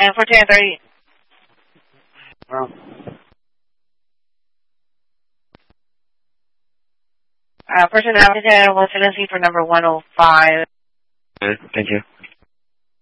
And for 1030. Person out to 10, what's the for number 105? Good, thank you.